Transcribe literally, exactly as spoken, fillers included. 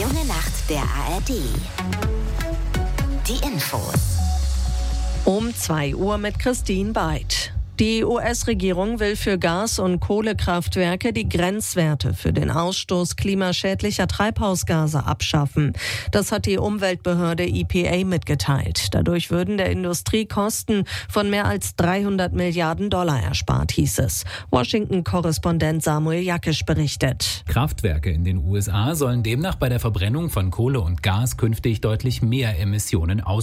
Schöne Nacht der A R D. Die Infos. Um zwei Uhr mit Christine Beid. Die U S-Regierung will für Gas- und Kohlekraftwerke die Grenzwerte für den Ausstoß klimaschädlicher Treibhausgase abschaffen. Das hat die Umweltbehörde E P A mitgeteilt. Dadurch würden der Industrie Kosten von mehr als dreihundert Milliarden Dollar erspart, hieß es. Washington-Korrespondent Samuel Jackisch berichtet. Kraftwerke in den U S A sollen demnach bei der Verbrennung von Kohle und Gas künftig deutlich mehr Emissionen ausstoßen.